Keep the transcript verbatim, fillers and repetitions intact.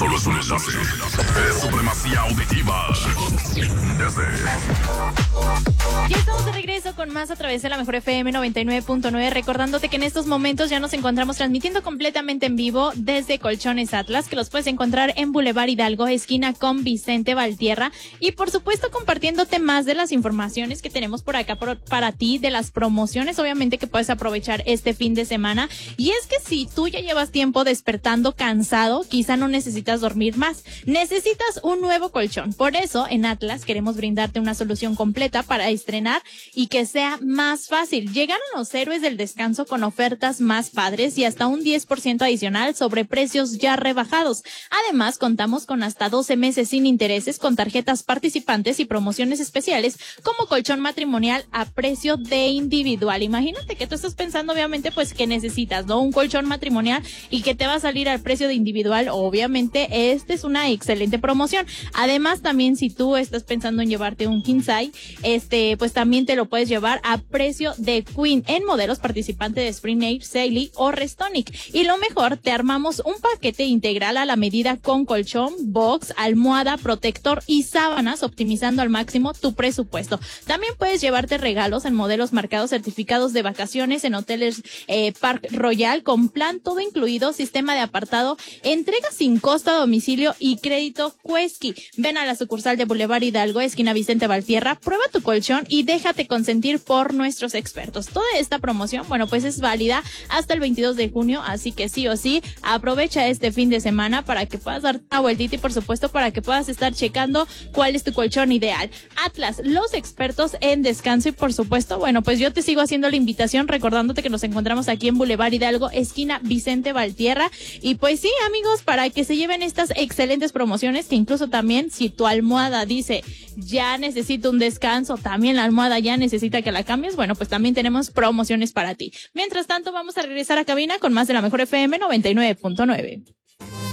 Solo es un enlace. Es supremacía auditiva. Desde... Ya estamos de regreso con más a través de la Mejor F M noventa y nueve punto nueve, recordándote que en estos momentos ya nos encontramos transmitiendo completamente en vivo desde Colchones Atlas, que los puedes encontrar en Boulevard Hidalgo, esquina con Vicente Valtierra, y por supuesto compartiéndote más de las informaciones que tenemos por acá por, para ti, de las promociones obviamente que puedes aprovechar este fin de semana. Y es que si tú ya llevas tiempo despertando cansado, quizá no necesitas dormir más, necesitas un nuevo colchón. Por eso en Atlas queremos brindarte una solución completa para estrenar y que sea más fácil. Llegaron los héroes del descanso con ofertas más padres y hasta un diez por ciento adicional sobre precios ya rebajados. Además, contamos con hasta doce meses sin intereses con tarjetas participantes y promociones especiales como colchón matrimonial a precio de individual. Imagínate que tú estás pensando obviamente pues que necesitas, ¿no? Un colchón matrimonial y que te va a salir al precio de individual. Obviamente esta es una excelente promoción. Además, también si tú estás pensando en llevarte un king size, este pues también te lo puedes llevar a precio de Queen en modelos participantes de Spring Air, Sealy o Restonic. Y lo mejor, te armamos un paquete integral a la medida con colchón, box, almohada, protector y sábanas, optimizando al máximo tu presupuesto. También puedes llevarte regalos en modelos marcados certificados de vacaciones en hoteles eh, Park Royal con plan todo incluido, sistema de apartado, entrega sin costo a domicilio y crédito Quesky. Ven a la sucursal de Boulevard Hidalgo, esquina Vicente Valtierra, prueba tu colchón y déjate consentir por nuestros expertos. Toda esta promoción, bueno, pues es válida hasta el veintidós de junio, así que sí o sí, aprovecha este fin de semana para que puedas dar una vueltita y por supuesto para que puedas estar checando cuál es tu colchón ideal. Atlas, los expertos en descanso y por supuesto, bueno, pues yo te sigo haciendo la invitación recordándote que nos encontramos aquí en Boulevard Hidalgo, esquina Vicente Valtierra, y pues sí, amigos, para que se lleven estas excelentes promociones que incluso también si tu almohada dice ya necesito un descanso, también la almohada ya necesita que la cambies, bueno, pues también tenemos promociones para ti. Mientras tanto, vamos a regresar a cabina con más de la Mejor F M noventa y nueve punto nueve.